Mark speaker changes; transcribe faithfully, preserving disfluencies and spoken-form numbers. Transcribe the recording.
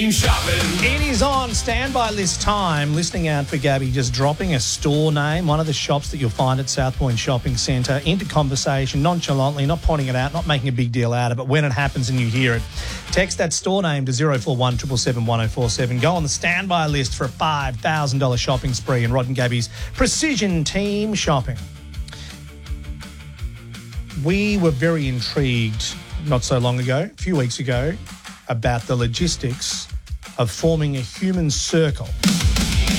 Speaker 1: Shopping.
Speaker 2: It is on standby list time. Listening out for Gabby, just dropping a store name, one of the shops that you'll find at South Point Shopping Centre, into conversation, nonchalantly, not pointing it out, not making a big deal out of it. But when it happens and you hear it, text that store name to zero four one seven seven one zero four seven. Go on the standby list for a five thousand dollars shopping spree in Rod and Gabby's Precision Team Shopping. We were very intrigued not so long ago, a few weeks ago, about the logistics of forming a human circle